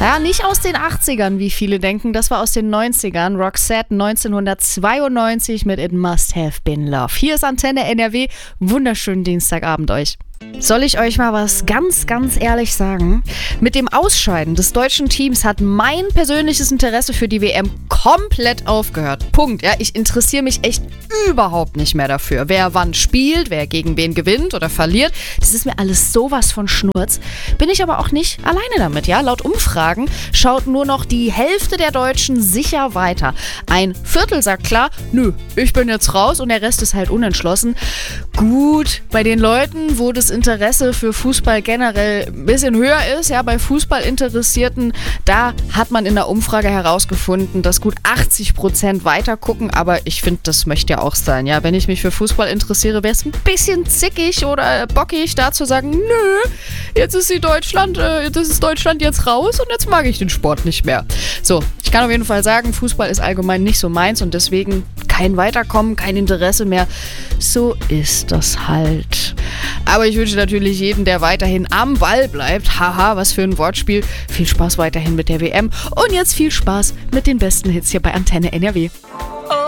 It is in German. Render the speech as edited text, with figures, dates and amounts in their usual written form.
Ja, nicht aus den 80ern, wie viele denken, das war aus den 90ern. Roxette 1992 mit It Must Have Been Love. Hier ist Antenne NRW. Wunderschönen Dienstagabend euch. Soll ich euch mal was ganz ehrlich sagen? Mit dem Ausscheiden des deutschen Teams hat mein persönliches Interesse für die WM komplett aufgehört. Punkt. Ja, ich interessiere mich echt überhaupt nicht mehr dafür, wer wann spielt, wer gegen wen gewinnt oder verliert. Das ist mir alles sowas von Schnurz. Bin ich aber auch nicht alleine damit, ja? Laut Umfragen schaut nur noch die Hälfte der Deutschen sicher weiter. Ein Viertel sagt klar, nö, ich bin jetzt raus und der Rest ist halt unentschlossen. Gut, bei den Leuten, wo das Interesse für Fußball generell ein bisschen höher ist, ja, bei Fußballinteressierten, da hat man in der Umfrage herausgefunden, dass gut 80% weiter gucken, aber ich finde, das möchte ja auch sein, ja, wenn ich mich für Fußball interessiere, wäre es ein bisschen zickig oder bockig, da zu sagen, nö, jetzt ist Deutschland jetzt raus und jetzt mag ich den Sport nicht mehr. So, ich kann auf jeden Fall sagen, Fußball ist allgemein nicht so meins und deswegen kein Weiterkommen, kein Interesse mehr. So ist das halt. Aber ich wünsche natürlich jedem, der weiterhin am Ball bleibt, haha, was für ein Wortspiel, viel Spaß weiterhin mit der WM und jetzt viel Spaß mit den besten Hits hier bei Antenne NRW.